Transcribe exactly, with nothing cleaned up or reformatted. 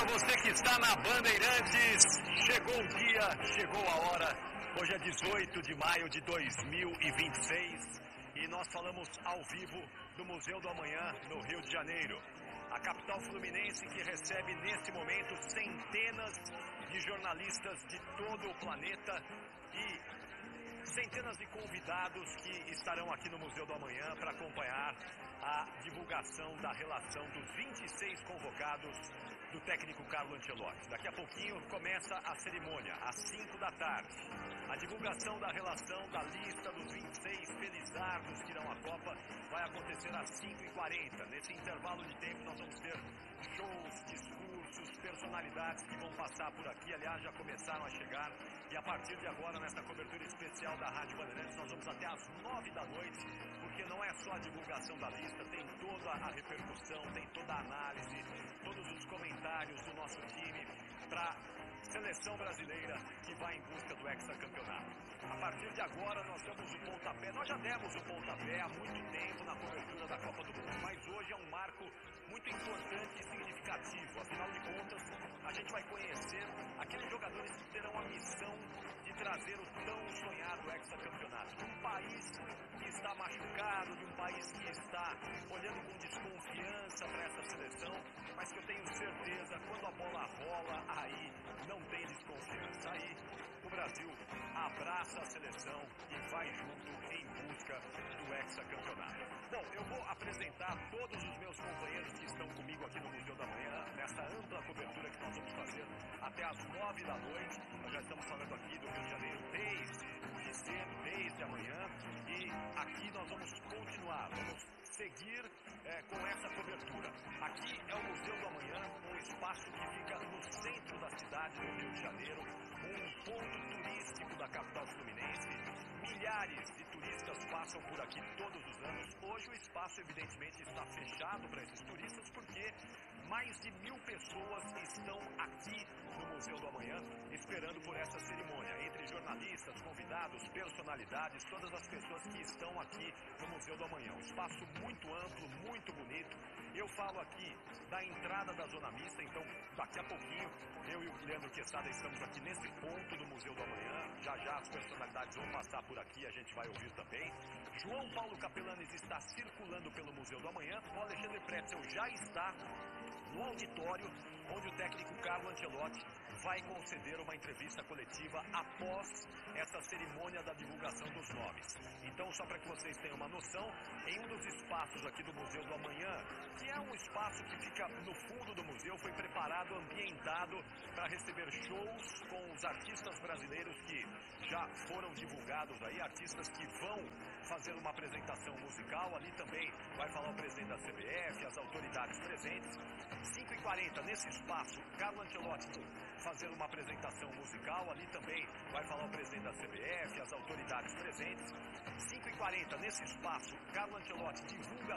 dia, você que está na Bandeirantes. Chegou o dia, chegou a hora. Hoje é dezoito de maio de dois mil e vinte e seis e nós falamos ao vivo do Museu do Amanhã, no Rio de Janeiro. A capital fluminense que recebe neste momento centenas de jornalistas de todo o planeta e centenas de convidados que estarão aqui no Museu do Amanhã para acompanhar a divulgação da relação dos vinte e seis convocados do técnico Carlo Ancelotti. Daqui a pouquinho começa a cerimônia, às cinco da tarde. A divulgação da relação da lista dos vinte e seis felizardos que irão à Copa vai acontecer às cinco e quarenta. Nesse intervalo de tempo nós vamos ter shows, discursos, personalidades que vão passar por aqui. Aliás, já começaram a chegar. E a partir de agora, nessa cobertura especial da Rádio Bandeirantes, nós vamos até às nove da noite, porque não é só a divulgação da lista, tem toda a repercussão, tem toda a análise, todos os comentários do nosso time para seleção brasileira que vai em busca do hexacampeonato. A partir de agora nós damos o pontapé, nós já demos o pontapé há muito tempo na cobertura da Copa do Mundo, mas hoje é um marco muito importante e significativo. Afinal de contas, a gente vai conhecer aqueles jogadores que terão a missão de trazer o tão sonhado hexacampeonato. De um país que está machucado, de um país que está olhando com desconfiança para essa seleção, mas que eu tenho certeza, quando a bola rola, aí não tem desconfiança. Aí o Brasil abraça a seleção e vai junto em busca do hexacampeonato. Bom, eu vou apresentar todos os meus companheiros que estão comigo aqui no Museu da Manhã, nessa ampla cobertura que nós vamos fazer até às nove da noite. Nós já estamos falando aqui do Rio de Janeiro desde cedo, desde amanhã, e aqui nós vamos continuar, vamos seguir é, com essa cobertura. Aqui é o Museu do Amanhã, um espaço que fica no centro da cidade do Rio de Janeiro, um ponto turístico da capital fluminense. Milhares de turistas passam por aqui todos os anos. Hoje o espaço evidentemente está fechado para esses turistas porque mais de mil pessoas estão aqui no Museu do Amanhã esperando por essa cerimônia. Entre jornalistas, convidados, personalidades, todas as pessoas que estão aqui no Museu do Amanhã. Um espaço muito amplo, muito bonito. Eu falo aqui da entrada da Zona Mista, então daqui a pouquinho eu e o Leandro Quesada estamos aqui nesse ponto do Museu do Amanhã. Já já as personalidades vão passar por aqui, a gente vai ouvir também. João Paulo Capelanes está circulando pelo Museu do Amanhã. O Alexandre Pretzel já está no auditório onde o técnico Carlo Ancelotti vai conceder uma entrevista coletiva após essa cerimônia da divulgação dos nomes. Então, só para que vocês tenham uma noção, em um dos espaços aqui do Museu do Amanhã, que é um espaço que fica no fundo do museu, foi preparado, ambientado para receber shows com os artistas brasileiros que já foram divulgados aí, artistas que vão fazer uma apresentação musical. Ali também vai falar o presidente da C B F, as autoridades presentes. cinco e quarenta, nesse espaço, Carlo Ancelotti fazer uma apresentação musical. Ali também vai falar o presidente da C B F, as autoridades presentes. cinco e quarenta, nesse espaço, Carlo Ancelotti divulga